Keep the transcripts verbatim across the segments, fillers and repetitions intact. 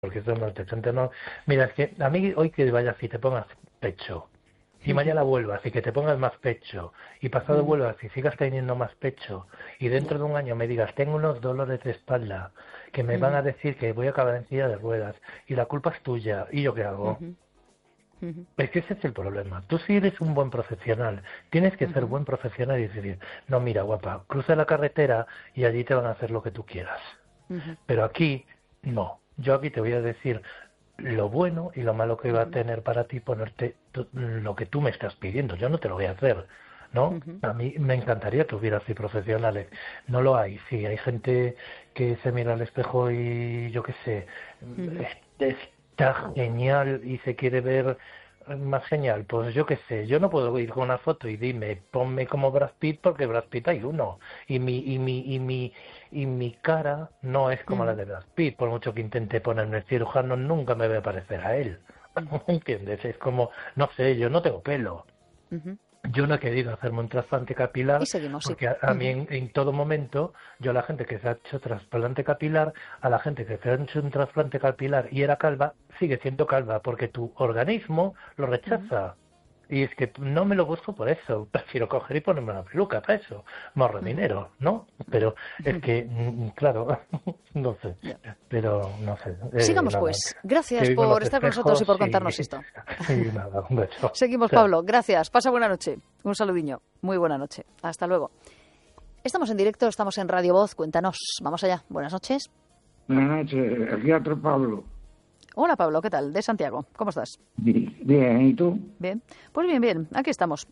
porque eso no te gente no. Mira, es que a mí hoy que vayas y te pongas pecho, y mañana vuelvas y que te pongas más pecho, y pasado Ujú. vuelvas y sigas teniendo más pecho, y dentro Ya. de un año me digas, tengo unos dolores de espalda, que me van Ujú. a decir que voy a acabar en silla de ruedas, y la culpa es tuya, ¿y yo qué hago? Ujú. Ujú. Es que ese es el problema. Tú si eres un buen profesional, tienes que ser Ujú. buen profesional y decir, no, mira, guapa, cruza la carretera y allí te van a hacer lo que tú quieras. Ujú. Pero aquí, no. Yo aquí te voy a decir lo bueno y lo malo que va a Ujú. tener para ti ponerte tu- lo que tú me estás pidiendo. Yo no te lo voy a hacer, ¿no? Ujú. A mí me encantaría que hubiera así profesionales. No lo hay. Sí, hay gente que se mira al espejo y yo qué sé, Ujú. es- está genial y se quiere ver más genial. Pues yo qué sé, yo no puedo ir con una foto y dime, ponme como Brad Pitt porque Brad Pitt hay uno. Y mi, y mi, y mi, y mi cara no es como la Ujú. de Brad Pitt, por mucho que intente ponerme el cirujano, nunca me voy a parecer a él. Ujú. ¿Entiendes? Es como, no sé, yo no tengo pelo. Ujú. Yo no he querido hacerme un trasplante Y capilar seguimos, sí. porque a, a mí Ujú. en, en todo momento, yo a la gente que se ha hecho trasplante capilar, a la gente que se ha hecho un trasplante capilar y era calva, sigue siendo calva porque tu organismo lo Ujú. rechaza. Y es que no me lo busco por eso, prefiero coger y ponerme una peluca para eso, me ahorro Ujú. dinero, ¿no? Pero es Ujú. que, mm, claro, no sé, Ya. pero no sé, eh, Sigamos, nada, pues. que Gracias vivan por los estar con nosotros y espejos por y, contarnos esto. y nada, un beso. Seguimos, Chao. Pablo. Gracias. Pasa buena noche. Un saludiño. Muy buena noche. Hasta luego. Estamos en directo, estamos en Radio Voz. Cuéntanos. Vamos allá. Buenas noches. Buenas noches, aquí otro Pablo. Hola, Pablo. ¿Qué tal? De Santiago. ¿Cómo estás? Bien, ¿y tú? Bien. Pues bien, bien. Aquí estamos.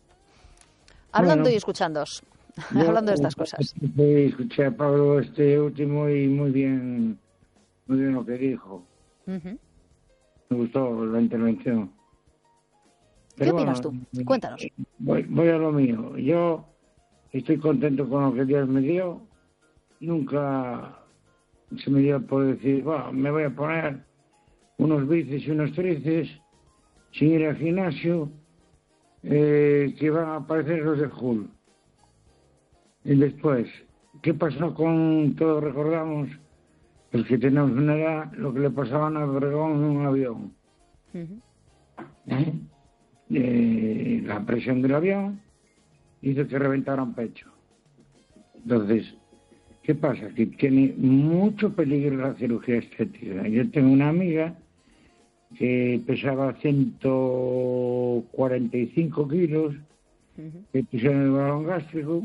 Hablando Bueno, y escuchándoos. yo Hablando de estas cosas. escuché a Pablo este último y muy bien, muy bien lo que dijo. Ujú. Me gustó la intervención. ¿Qué Pero opinas bueno, tú? Cuéntanos. voy, voy a lo mío. Yo estoy contento con lo que Dios me dio. Nunca se me dio por decir, bueno, me voy a poner unos bíceps y unos tríceps sin ir al gimnasio, eh, que van a aparecer los de Hulk. Y después, ¿qué pasó con, todos recordamos, los que tenemos una edad, lo que le pasaba a Obregón en un avión? Ujú. ¿Eh? Eh, la presión del avión hizo que reventaran pecho. Entonces, ¿qué pasa? Que tiene mucho peligro la cirugía estética. Yo tengo una amiga que pesaba ciento cuarenta y cinco kilos, Ujú. que pusieron el balón gástrico,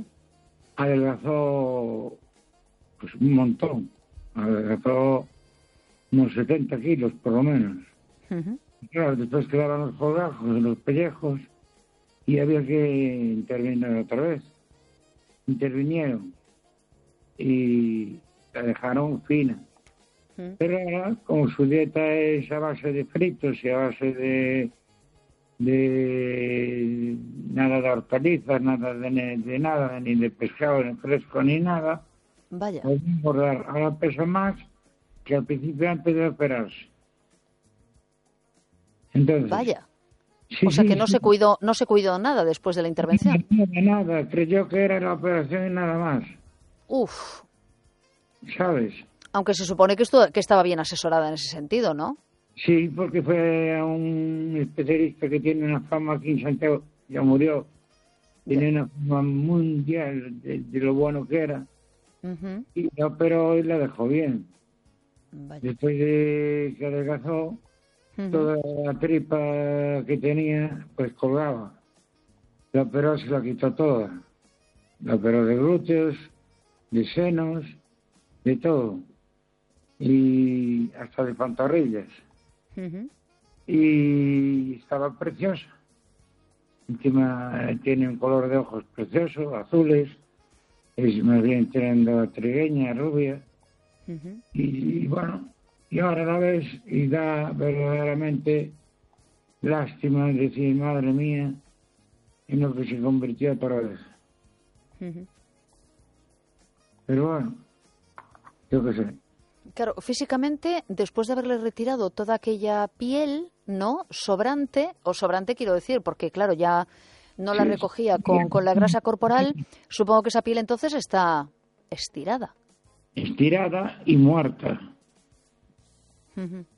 adelgazó pues un montón, adelgazó unos setenta kilos por lo menos. Ujú. Y claro, después quedaban los colgajos en los pellejos y había que intervenir otra vez. Intervinieron y la dejaron fina. Ujú. Pero ahora, como su dieta es a base de fritos y a base de, de nada de hortalizas, nada de, de nada, ni de pescado, ni fresco, ni nada, Vaya. pues engordar. Ahora pesa más que al principio antes de operarse. Entonces, Vaya. sí, O sea que sí, no sí, se cuidó, no se cuidó nada después de la intervención. nada, nada, creyó que era la operación y nada más, Uf. ¿sabes? Aunque se supone que, esto, que estaba bien asesorada en ese sentido, ¿no? Sí, porque fue a un especialista que tiene una fama aquí en Santiago, ya murió, Ya. tiene una fama mundial de, de lo bueno que era, Ujú. y la operó y la dejó bien. Vaya. Después de que adelgazó, Ujú. toda la tripa que tenía, pues colgaba. La operó, se la quitó toda. La operó de glúteos, de senos, de todo. Y hasta de pantorrillas. Ujú. Y estaba preciosa. Encima tiene un color de ojos precioso, azules. Es más bien tirando trigueña, rubia. Ujú. Y, y bueno, y ahora la ves y da verdaderamente lástima decir, madre mía, en lo que se convirtió otra vez. Ujú. Pero bueno, yo qué sé. Claro, físicamente, después de haberle retirado toda aquella piel, ¿no? Sobrante, o sobrante quiero decir, porque claro, ya no la Sí, recogía con, con la grasa corporal, supongo que esa piel entonces está estirada. estirada y muerta. Ujú.